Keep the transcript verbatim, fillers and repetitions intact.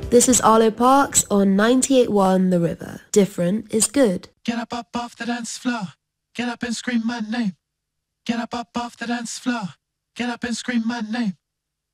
This is Arlo Parks on ninety-eight point one The River. Different is good. Get up, up off the dance floor. Get up and scream my name. Get up, up off the dance floor. Get up and scream my name.